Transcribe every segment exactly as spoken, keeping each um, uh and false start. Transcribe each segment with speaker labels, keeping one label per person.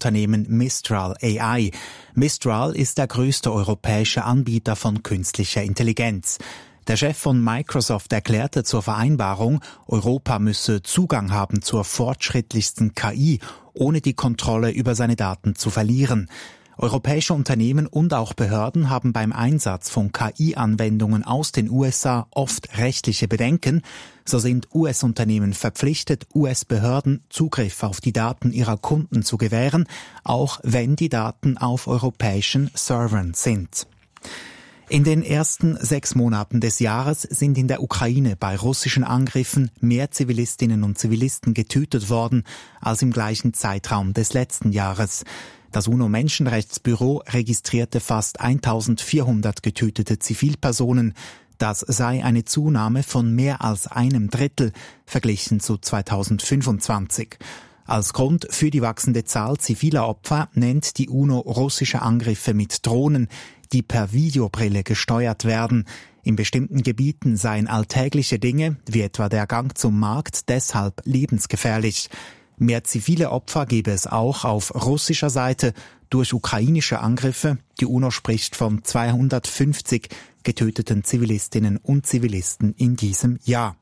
Speaker 1: Unternehmen Mistral A I. Mistral ist der größte europäische Anbieter von künstlicher Intelligenz. Der Chef von Microsoft erklärte zur Vereinbarung, Europa müsse Zugang haben zur fortschrittlichsten K I, ohne die Kontrolle über seine Daten zu verlieren. Europäische Unternehmen und auch Behörden haben beim Einsatz von K I-Anwendungen aus den U S A oft rechtliche Bedenken. So sind U S-Unternehmen verpflichtet, U S-Behörden Zugriff auf die Daten ihrer Kunden zu gewähren, auch wenn die Daten auf europäischen Servern sind. In den ersten sechs Monaten des Jahres sind in der Ukraine bei russischen Angriffen mehr Zivilistinnen und Zivilisten getötet worden als im gleichen Zeitraum des letzten Jahres. Das UNO-Menschenrechtsbüro registrierte fast eintausendvierhundert getötete Zivilpersonen. Das sei eine Zunahme von mehr als einem Drittel verglichen zu zweitausendfünfundzwanzig. Als Grund für die wachsende Zahl ziviler Opfer nennt die UNO russische Angriffe mit Drohnen, die per Videobrille gesteuert werden. In bestimmten Gebieten seien alltägliche Dinge, wie etwa der Gang zum Markt, deshalb lebensgefährlich. Mehr zivile Opfer gebe es auch auf russischer Seite durch ukrainische Angriffe. Die UNO spricht von zweihundertfünfzig getöteten Zivilistinnen und Zivilisten in diesem Jahr.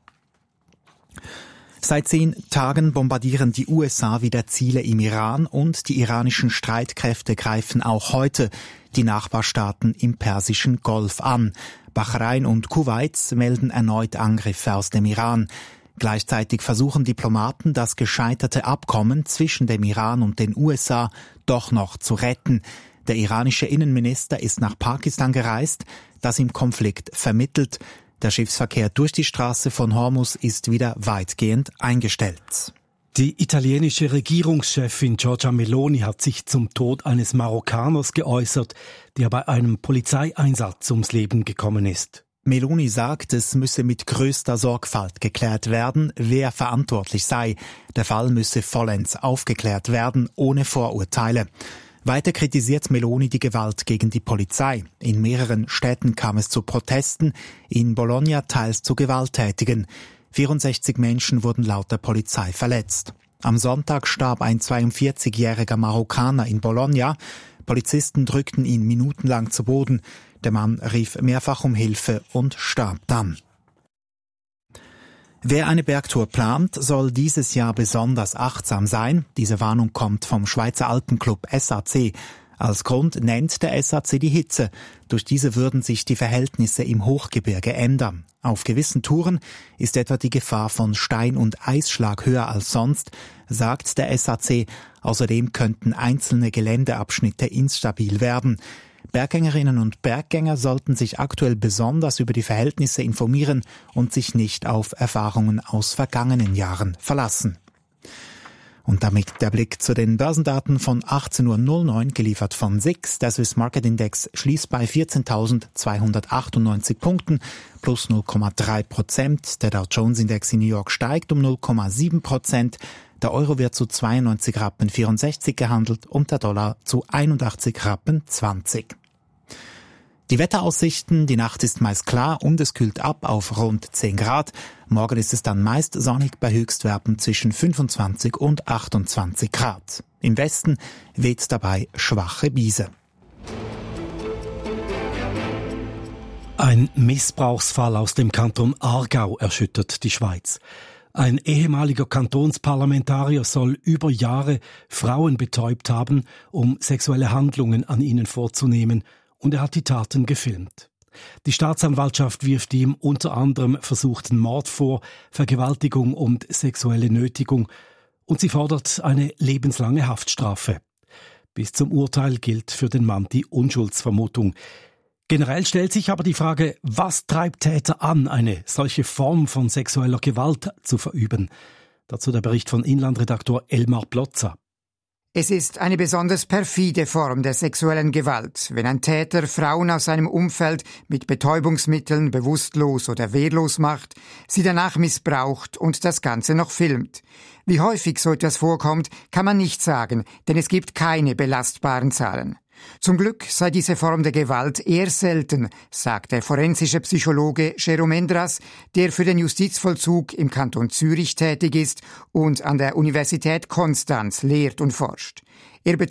Speaker 1: Seit zehn Tagen bombardieren die U S A wieder Ziele im Iran und die iranischen Streitkräfte greifen auch heute die Nachbarstaaten im Persischen Golf an. Bahrain und Kuwait melden erneut Angriffe aus dem Iran. Gleichzeitig versuchen Diplomaten, das gescheiterte Abkommen zwischen dem Iran und den U S A doch noch zu retten. Der iranische Innenminister ist nach Pakistan gereist, das im Konflikt vermittelt. Der Schiffsverkehr durch die Straße von Hormuz ist wieder weitgehend eingestellt.
Speaker 2: Die italienische Regierungschefin Giorgia Meloni hat sich zum Tod eines Marokkaners geäußert, der bei einem Polizeieinsatz ums Leben gekommen ist.
Speaker 1: Meloni sagt, es müsse mit größter Sorgfalt geklärt werden, wer verantwortlich sei. Der Fall müsse vollends aufgeklärt werden, ohne Vorurteile. Weiter kritisiert Meloni die Gewalt gegen die Polizei. In mehreren Städten kam es zu Protesten, in Bologna teils zu Gewalttätigen. vierundsechzig Menschen wurden laut der Polizei verletzt. Am Sonntag starb ein zweiundvierzigjähriger Marokkaner in Bologna. Polizisten drückten ihn minutenlang zu Boden. Der Mann rief mehrfach um Hilfe und starb dann. Wer eine Bergtour plant, soll dieses Jahr besonders achtsam sein. Diese Warnung kommt vom Schweizer Alpenclub S A C. Als Grund nennt der S A C die Hitze. Durch diese würden sich die Verhältnisse im Hochgebirge ändern. Auf gewissen Touren ist etwa die Gefahr von Stein- und Eisschlag höher als sonst, sagt der S A C. Außerdem könnten einzelne Geländeabschnitte instabil werden. Berggängerinnen und Berggänger sollten sich aktuell besonders über die Verhältnisse informieren und sich nicht auf Erfahrungen aus vergangenen Jahren verlassen. Und damit der Blick zu den Börsendaten von achtzehn Uhr neun, geliefert von S I X. Der Swiss Market Index schließt bei vierzehntausendzweihundertachtundneunzig Punkten, plus null Komma drei Prozent. Der Dow Jones Index in New York steigt um null Komma sieben Prozent. Der Euro wird zu zweiundneunzig Rappen vierundsechzig gehandelt und der Dollar zu einundachtzig Rappen zwanzig. Die Wetteraussichten: Die Nacht ist meist klar und es kühlt ab auf rund zehn Grad. Morgen ist es dann meist sonnig bei Höchstwerten zwischen fünfundzwanzig und achtundzwanzig Grad. Im Westen weht dabei schwache Brise.
Speaker 2: Ein Missbrauchsfall aus dem Kanton Aargau erschüttert die Schweiz. Ein ehemaliger Kantonsparlamentarier soll über Jahre Frauen betäubt haben, um sexuelle Handlungen an ihnen vorzunehmen, und er hat die Taten gefilmt. Die Staatsanwaltschaft wirft ihm unter anderem versuchten Mord vor, Vergewaltigung und sexuelle Nötigung, und sie fordert eine lebenslange Haftstrafe. Bis zum Urteil gilt für den Mann die Unschuldsvermutung. Generell stellt sich aber die Frage, was treibt Täter an, eine solche Form von sexueller Gewalt zu verüben? Dazu der Bericht von Inlandredaktor Elmar Plotzer.
Speaker 3: Es ist eine besonders perfide Form der sexuellen Gewalt, wenn ein Täter Frauen aus seinem Umfeld mit Betäubungsmitteln bewusstlos oder wehrlos macht, sie danach missbraucht und das Ganze noch filmt. Wie häufig so etwas vorkommt, kann man nicht sagen, denn es gibt keine belastbaren Zahlen. Zum Glück sei diese Form der Gewalt eher selten, sagt der forensische Psychologe Jérôme Endras, der für den Justizvollzug im Kanton Zürich tätig ist und an der Universität Konstanz lehrt und forscht. Er betont,